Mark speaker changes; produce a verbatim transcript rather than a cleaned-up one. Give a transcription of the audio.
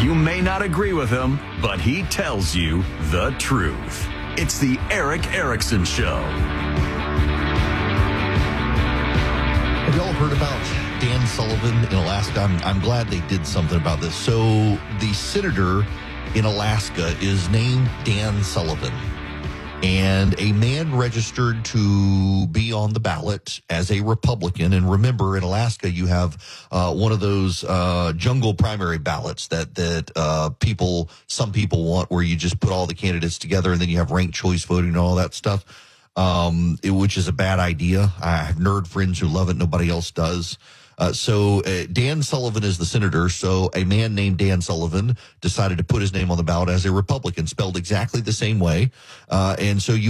Speaker 1: You may not agree with him, but he tells you the truth. It's the Erick Erickson Show.
Speaker 2: Have y'all heard about Dan Sullivan in Alaska? I'm, I'm glad they did something about this. So the senator in Alaska is named Dan Sullivan. And a man registered to be on the ballot as a Republican. And remember, in Alaska, you have uh, one of those uh, jungle primary ballots that that uh, people, some people want, where you just put all the candidates together and then you have ranked choice voting and all that stuff, um, it, which is a bad idea. I have nerd friends who love it. Nobody else does. Uh, so uh, Dan Sullivan is the senator. So a man named Dan Sullivan decided to put his name on the ballot as a Republican, spelled exactly the same way. Uh, and so you